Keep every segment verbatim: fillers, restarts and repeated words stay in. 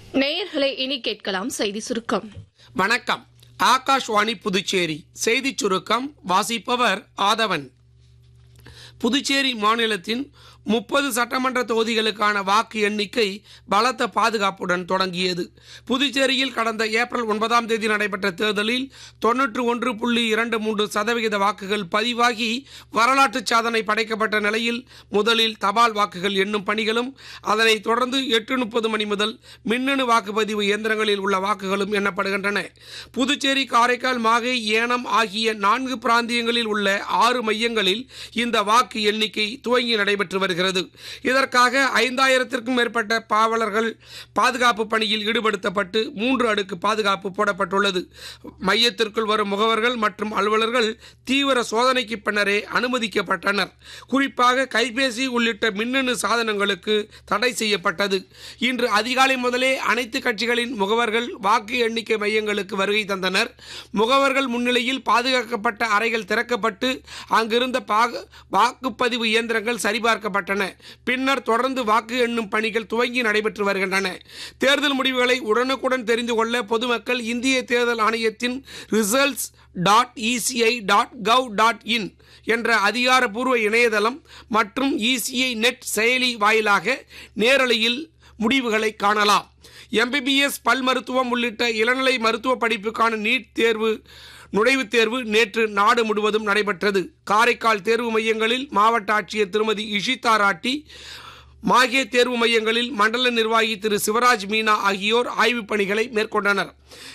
நேயர்களை இனி கேட்கலாம் செய்தி சுருக்கம். வணக்கம். ஆகாஷ்வாணி புதுச்சேரி செய்திச் சுருக்கம் வாசிப்பவர் ஆதவன். புதுச்சேரி மாநிலத்தின் முப்பது சட்டமன்ற தொகுதிகளுக்கான வாக்கு எண்ணிக்கை பலத்த பாதுகாப்புடன் தொடங்கியது. புதுச்சேரியில் கடந்த ஏப்ரல் ஒன்பதாம் தேதி நடைபெற்ற தேர்தலில் தொன்னூற்று ஒன்று புள்ளி இரண்டு மூன்று சதவிகித வாக்குகள் பதிவாகி வரலாற்று சாதனை படைக்கப்பட்ட நிலையில் முதலில் தபால் வாக்குகள் எண்ணும் பணிகளும் அதனைத் தொடர்ந்து எட்டு முப்பது மணி முதல் மின்னணு வாக்குப்பதிவு இயந்திரங்களில் உள்ள வாக்குகளும் எண்ணப்படுகின்றன. புதுச்சேரி, காரைக்கால், மாஹே, ஏனம் ஆகிய நான்கு பிராந்தியங்களில் உள்ள ஆறு மையங்களில் இந்த வாக்கு எண்ணிக்கை துவங்கி நடைபெற்று வருகிறது. இதற்காக ஐந்தாயிரத்திற்கும் மேற்பட்ட பாவலர்கள் பாதுகாப்பு பணியில் ஈடுபடுத்தப்பட்டு மூன்று அடுக்கு பாதுகாப்பு போடப்பட்டுள்ளது. மையத்திற்குள் வரும் முகவர்கள் மற்றும் அலுவலர்கள் தீவிர சோதனைக்கு பின்னரே அனுமதிக்கப்பட்டனர். குறிப்பாக கைபேசி உள்ளிட்ட மின்னணு சாதனங்களுக்கு தடை செய்யப்பட்டது. இன்று அதிகாலை முதலே அனைத்து கட்சிகளின் முகவர்கள் வாக்கு எண்ணிக்கை மையங்களுக்கு வருகை தந்தனர். முகவர்கள் முன்னிலையில் பாதுகாக்கப்பட்ட அறைகள் திறக்கப்பட்டு அங்கிருந்த வாக்குப்பதிவு இயந்திரங்கள் சரிபார்க்கப்பட்டன. பின்னர் தொடர்ந்து வாக்கு எண்ணும் பணிகள் துவங்கி நடைபெற்று வருகின்றன. தேர்தல் முடிவுகளை உடனுக்குடன் தெரிந்து கொள்ள பொதுமக்கள் இந்திய தேர்தல் ஆணையத்தின் results dot ECI dot gov dot in என்ற அதிகாரப்பூர்வ இணையதளம் மற்றும் இசிஐ நெட் செயலி வாயிலாக நேரலையில் முடிவுகளை காணலாம். எம்பிபிஎஸ், பல் மருத்துவம் உள்ளிட்ட இளநிலை மருத்துவ படிப்புக்கான நீட் தேர்வு நுழைவுத் தேர்வு நேற்று நாடு முழுவதும் நடைபெற்றது. காரைக்கால் தேர்வு மையங்களில் மாவட்ட ஆட்சியர் திருமதி இஷிதா ராட்டி, மாஹே தேர்வு மையங்களில் மண்டல நிர்வாகி திரு சிவராஜ் மீனா ஆகியோர் ஆய்வுப் பணிகளை மேற்கொண்டனர்.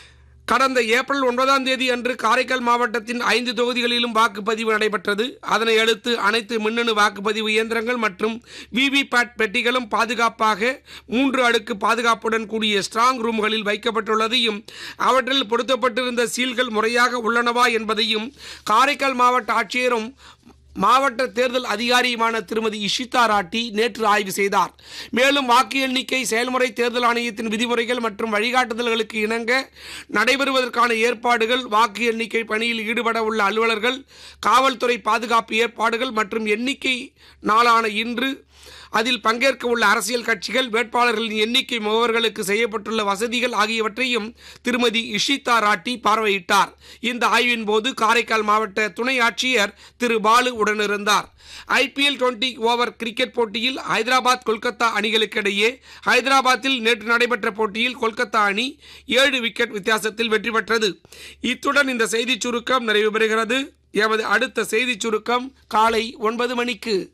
கடந்த ஏப்ரல் ஒன்பதாம் தேதி அன்று காரைக்கால் மாவட்டத்தின் ஐந்து தொகுதிகளிலும் வாக்குப்பதிவு நடைபெற்றது. அதனை அடுத்து அனைத்து மின்னணு வாக்குப்பதிவு இயந்திரங்கள் மற்றும் விவிபேட் பெட்டிகளும் பாதுகாப்பாக மூன்று அடுக்கு பாதுகாப்புடன் கூடிய ஸ்ட்ராங் ரூம்களில் வைக்கப்பட்டுள்ளதையும் அவற்றில் பொருத்தப்பட்டிருந்த சீல்கள் முறையாக உள்ளனவா என்பதையும் காரைக்கால் மாவட்ட ஆட்சியரும் மாவட்ட தேர்தல் அதிகாரியுமான திருமதி இஷிதா ராட்டி நேற்று ஆய்வு செய்தார். மேலும் வாக்கு எண்ணிக்கை செயல்முறை தேர்தல் ஆணையத்தின் விதிமுறைகள் மற்றும் வழிகாட்டுதல்களுக்கு இணங்க நடைபெறுவதற்கான ஏற்பாடுகள், வாக்கு எண்ணிக்கை பணியில் ஈடுபட உள்ள அலுவலர்கள், காவல்துறை பாதுகாப்பு ஏற்பாடுகள் மற்றும் எண்ணிக்கை நாளான இன்று அதில் பங்கேற்க உள்ள அரசியல் கட்சிகள், வேட்பாளர்களின் எண்ணிக்கை, முகவர்களுக்கு செய்யப்பட்டுள்ள வசதிகள் ஆகியவற்றையும் திருமதி இஷிதா ராட்டி பார்வையிட்டார். இந்த ஆய்வின் போது காரைக்கால் மாவட்ட துணை ஆட்சியர் திரு பாலு உடனிருந்தார். ஐபிஎல் டுவெண்டி ஓவர் கிரிக்கெட் போட்டியில் ஹைதராபாத், கொல்கத்தா அணிகளுக்கிடையே ஹைதராபாத்தில் நேற்று நடைபெற்ற போட்டியில் கொல்கத்தா அணி ஏழு விக்கெட் வித்தியாசத்தில் வெற்றி பெற்றது. இத்துடன் இந்த செய்திச் சுருக்கம் நிறைவு பெறுகிறது. எமது அடுத்த செய்திச் சுருக்கம் காலை ஒன்பது மணிக்கு.